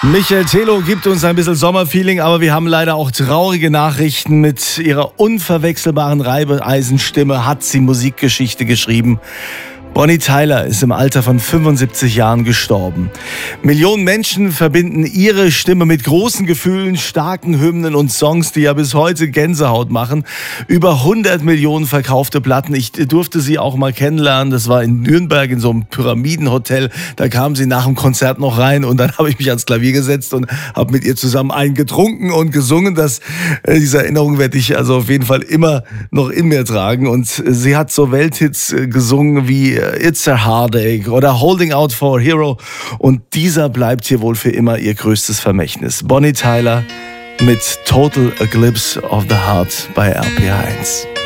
Michael Telo gibt uns ein bisschen Sommerfeeling, aber wir haben leider auch traurige Nachrichten. Mit ihrer unverwechselbaren Reibeisenstimme hat sie Musikgeschichte geschrieben. Bonnie Tyler ist im Alter von 75 Jahren gestorben. Millionen Menschen verbinden ihre Stimme mit großen Gefühlen, starken Hymnen und Songs, die ja bis heute Gänsehaut machen. Über 100 Millionen verkaufte Platten. Ich durfte sie auch mal kennenlernen. Das war in Nürnberg in so einem Pyramidenhotel. Da kam sie nach dem Konzert noch rein und dann habe ich mich ans Klavier gesetzt und habe mit ihr zusammen einen getrunken und gesungen. Diese Erinnerung werde ich also auf jeden Fall immer noch in mir tragen. Und sie hat so Welthits gesungen wie It's a Heartache oder Holding Out for a Hero. Und dieser bleibt hier wohl für immer ihr größtes Vermächtnis. Bonnie Tyler mit Total Eclipse of the Heart bei RPR 1.